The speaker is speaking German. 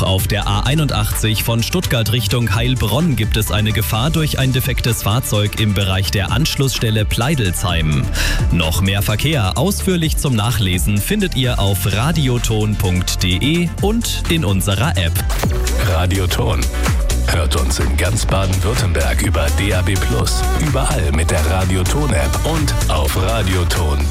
Auch auf der A81 von Stuttgart Richtung Heilbronn gibt es eine Gefahr durch ein defektes Fahrzeug im Bereich der Anschlussstelle Pleidelsheim. Noch mehr Verkehr ausführlich zum Nachlesen findet ihr auf radioton.de und in unserer App. Radioton. Hört uns in ganz Baden-Württemberg über DAB+, überall mit der Radioton-App und auf radioton.de.